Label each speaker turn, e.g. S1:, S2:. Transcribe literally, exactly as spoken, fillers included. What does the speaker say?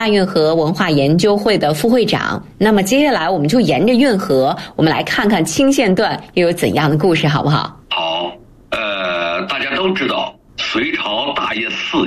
S1: 大运河文化研究会的副会长。那么接下来我们就沿着运河，我们来看看清县段又有怎样的故事，好不好？
S2: 好，呃，大家都知道隋朝大业四